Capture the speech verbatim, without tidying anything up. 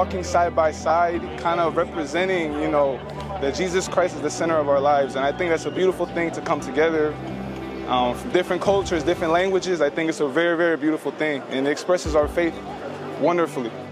walking side by side, kind of representing, you know, that Jesus Christ is the center of our lives. And I think that's a beautiful thing to come together um, from different cultures, different languages. I think it's a very, very beautiful thing, and it expresses our faith wonderfully.